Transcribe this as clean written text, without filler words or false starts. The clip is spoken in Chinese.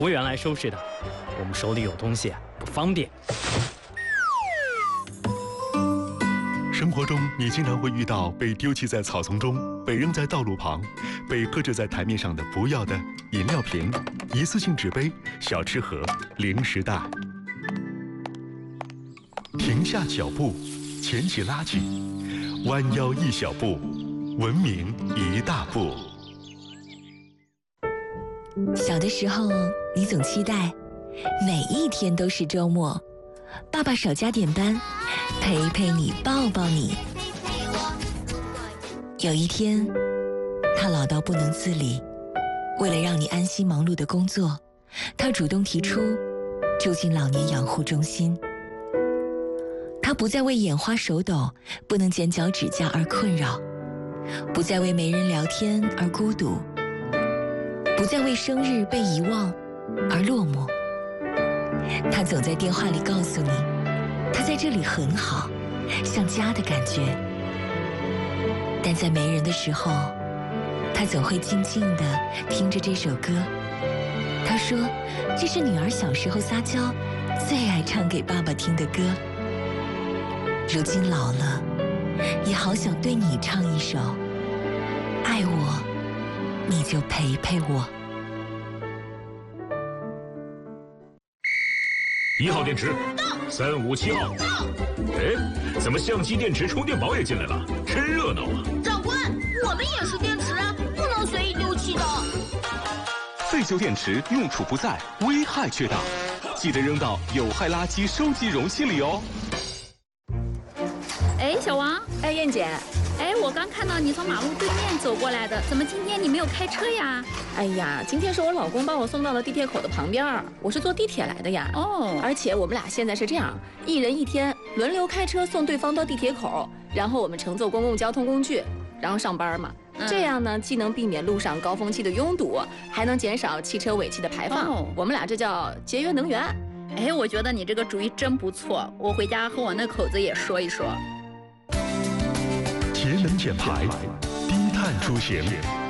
服务员来收拾的。我们手里有东西不方便。 生活中，你经常会遇到被丢弃在草丛中、被扔在道路旁、被搁置在台面上的不要的饮料瓶、一次性纸杯、小吃盒、零食袋。停下脚步，捡起垃圾，弯腰一小步，文明一大步。 小的时候，你总期待每一天都是周末，爸爸少加点班，陪陪你，抱抱你。有一天，他老到不能自理，为了让你安心忙碌的工作，他主动提出住进老年养护中心。他不再为眼花手抖、不能剪脚指甲而困扰，不再为没人聊天而孤独，不再为生日被遗忘而落寞。他总在电话里告诉你，他在这里很好，像家的感觉。但在没人的时候，他总会静静地听着这首歌。他说，这是女儿小时候撒娇最爱唱给爸爸听的歌。如今老了，也好想对你唱一首，爱我，你就陪陪我。 1号电池，357号。哎，怎么相机电池、充电宝也进来了？真热闹啊！ 长官，我们也是电池，不能随意丢弃的。 废旧电池用处不在，危害却大，记得扔到有害垃圾收集容器里哦。 哎，小王， 哎，燕姐， 哎，我刚看到你从马路对面走过来的，怎么今天你没有开车呀？ 哎呀，今天是我老公把我送到了地铁口的旁边，我是坐地铁来的呀。 哦， 而且我们俩现在是这样，一人一天轮流开车送对方到地铁口，然后我们乘坐公共交通工具，然后上班嘛。这样呢，既能避免路上高峰期的拥堵，还能减少汽车尾气的排放。我们俩这叫节约能源。 哎，我觉得你这个主意真不错，我回家和我那口子也说一说。 节能减排，低碳出行。